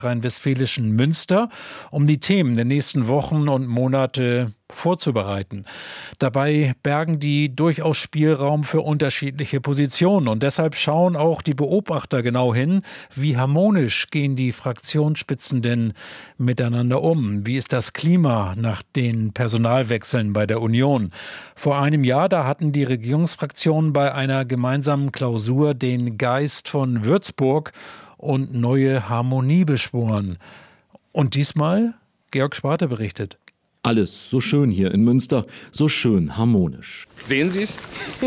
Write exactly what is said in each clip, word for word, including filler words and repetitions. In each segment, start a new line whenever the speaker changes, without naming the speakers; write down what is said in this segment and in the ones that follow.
rheinwestfälischen Münster, um die Themen der nächsten Wochen und Monate vorzubereiten. Dabei bergen die durchaus Spielraum für unterschiedliche Positionen und deshalb schauen auch die Beobachter genau hin, wie harmonisch gehen die Fraktionsspitzen denn miteinander um? Wie ist das Klima nach den Personalwechseln bei der Union? Vor einem Jahr, da hatten die Regierungsfraktionen bei einer gemeinsamen Klausur den Geist von Würzburg und neue Harmonie beschworen. Und diesmal, Georg Schwarte berichtet.
Alles so schön hier in Münster, so schön harmonisch.
Sehen Sie es?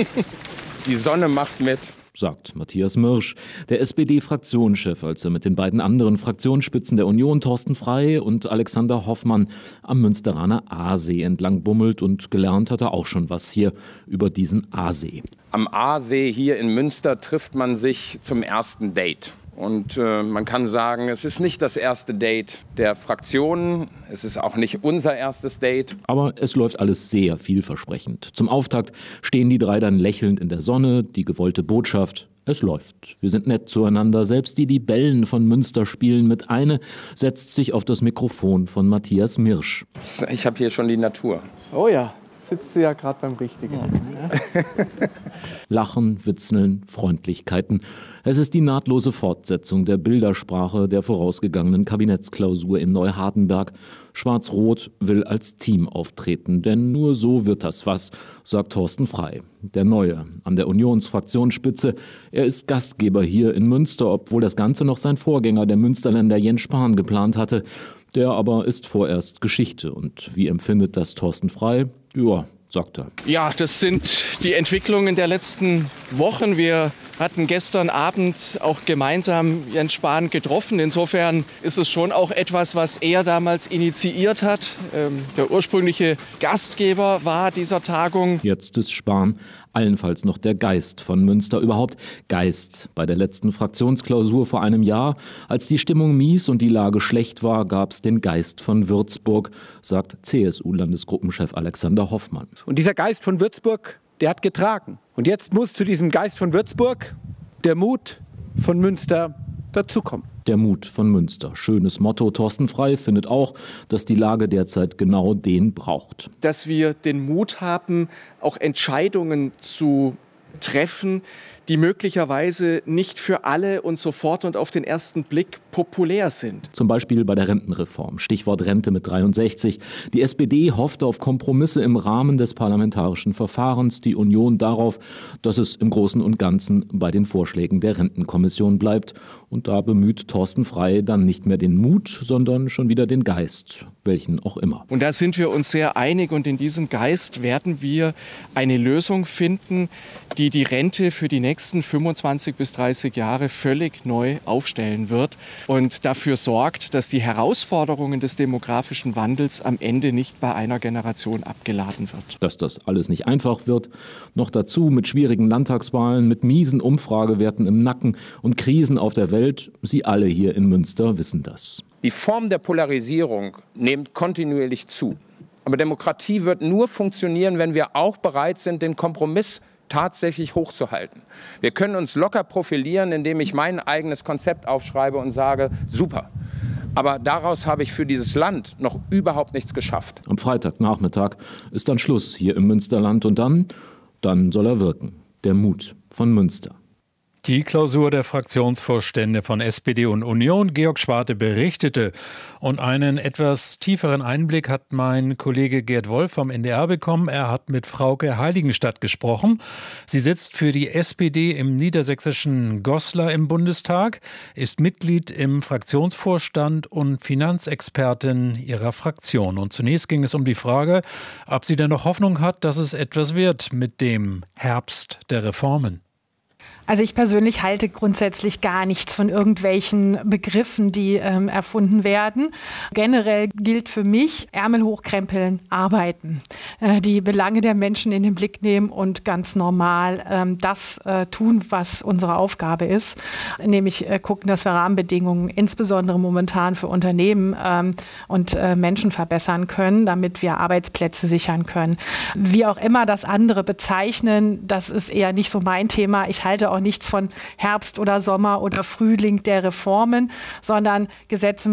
Die Sonne macht mit,
sagt Matthias Mirsch, der S P D-Fraktionschef, als er mit den beiden anderen Fraktionsspitzen der Union, Thorsten Frey und Alexander Hoffmann, am Münsteraner Aasee entlang bummelt, und gelernt hat er auch schon was hier über diesen Aasee.
Am Aasee hier in Münster trifft man sich zum ersten Date. Und äh, man kann sagen, es ist nicht das erste Date der Fraktionen, es ist auch nicht unser erstes Date.
Aber es läuft alles sehr vielversprechend. Zum Auftakt stehen die drei dann lächelnd in der Sonne, die gewollte Botschaft: Es läuft. Wir sind nett zueinander. Selbst die Libellen von Münster spielen mit. Eine setzt sich auf das Mikrofon von Matthias Mirsch.
Ich habe hier schon die Natur.
Oh ja, sitzt du ja gerade beim Richtigen. Ja.
Lachen, Witzeln, Freundlichkeiten. Es ist die nahtlose Fortsetzung der Bildersprache der vorausgegangenen Kabinettsklausur in Neuhardenberg. Schwarz-Rot will als Team auftreten, denn nur so wird das was, sagt Thorsten Frey, der Neue an der Unionsfraktionsspitze. Er ist Gastgeber hier in Münster, obwohl das Ganze noch sein Vorgänger, der Münsterländer Jens Spahn, geplant hatte. Der aber ist vorerst Geschichte. Und wie empfindet das Thorsten Frey? Ja, sagt er.
Ja, das sind die Entwicklungen der letzten Wochen. Wir hatten gestern Abend auch gemeinsam Jens Spahn getroffen. Insofern ist es schon auch etwas, was er damals initiiert hat. Ähm, der ursprüngliche Gastgeber war dieser Tagung.
Jetzt ist Spahn allenfalls noch der Geist von Münster. Überhaupt Geist. Bei der letzten Fraktionsklausur vor einem Jahr, als die Stimmung mies und die Lage schlecht war, gab es den Geist von Würzburg, sagt C S U-Landesgruppenchef Alexander Hoffmann.
Und dieser Geist von Würzburg, der hat getragen. Und jetzt muss zu diesem Geist von Würzburg der Mut von Münster dazukommen.
Der Mut von Münster. Schönes Motto. Thorsten Frey findet auch, dass die Lage derzeit genau den braucht.
Dass wir den Mut haben, auch Entscheidungen zu treffen, die möglicherweise nicht für alle und sofort und auf den ersten Blick populär sind.
Zum Beispiel bei der Rentenreform. Stichwort Rente mit dreiundsechzig. Die S P D hoffte auf Kompromisse im Rahmen des parlamentarischen Verfahrens, die Union darauf, dass es im Großen und Ganzen bei den Vorschlägen der Rentenkommission bleibt. Und da bemüht Thorsten Frey dann nicht mehr den Mut, sondern schon wieder den Geist, welchen auch immer.
Und da sind wir uns sehr einig, und in diesem Geist werden wir eine Lösung finden, die die Rente für die nächsten fünfundzwanzig bis dreißig Jahre völlig neu aufstellen wird und dafür sorgt, dass die Herausforderungen des demografischen Wandels am Ende nicht bei einer Generation abgeladen wird.
Dass das alles nicht einfach wird, noch dazu mit schwierigen Landtagswahlen, mit miesen Umfragewerten im Nacken und Krisen auf der Welt, Sie alle hier in Münster wissen das.
Die Form der Polarisierung nimmt kontinuierlich zu. Aber Demokratie wird nur funktionieren, wenn wir auch bereit sind, den Kompromiss tatsächlich hochzuhalten. Wir können uns locker profilieren, indem ich mein eigenes Konzept aufschreibe und sage, super. Aber daraus habe ich für dieses Land noch überhaupt nichts geschafft.
Am Freitagnachmittag ist dann Schluss hier im Münsterland, und dann, dann soll er wirken. Der Mut von Münster.
Die Klausur der Fraktionsvorstände von S P D und Union, Georg Schwarte berichtete. Und einen etwas tieferen Einblick hat mein Kollege Gerd Wolf vom N D R bekommen. Er hat mit Frauke Heiligenstadt gesprochen. Sie sitzt für die S P D im niedersächsischen Goslar im Bundestag, ist Mitglied im Fraktionsvorstand und Finanzexpertin ihrer Fraktion. Und zunächst ging es um die Frage, ob sie denn noch Hoffnung hat, dass es etwas wird mit dem Herbst der Reformen.
Also ich persönlich halte grundsätzlich gar nichts von irgendwelchen Begriffen, die ähm, erfunden werden. Generell gilt für mich, Ärmel hochkrempeln, arbeiten, äh, die Belange der Menschen in den Blick nehmen und ganz normal ähm, das äh, tun, was unsere Aufgabe ist, nämlich äh, gucken, dass wir Rahmenbedingungen, insbesondere momentan für Unternehmen ähm, und äh, Menschen verbessern können, damit wir Arbeitsplätze sichern können. Wie auch immer das andere bezeichnen, das ist eher nicht so mein Thema. Ich halte auch nichts von Herbst oder Sommer oder Frühling der Reformen, sondern Gesetze